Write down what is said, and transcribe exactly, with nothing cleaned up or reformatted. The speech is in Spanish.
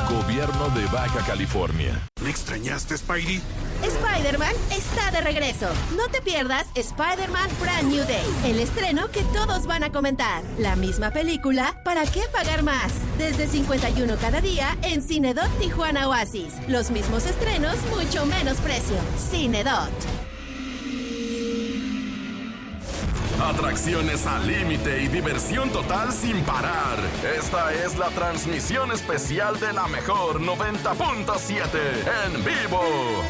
Gobierno de Baja California. ¿Me extrañaste, Spidey? Spider-Man está de regreso. No te pierdas Spider-Man Brand New Day, el estreno que todos van a comentar. La misma película, ¿para qué pagar más? Desde cincuenta y uno cada día en Cinedot Tijuana Oasis. Los mismos estrenos, mucho menos precio. Cinedot. Atracciones al límite y diversión total sin parar. Esta es la transmisión especial de la mejor noventa punto siete en vivo.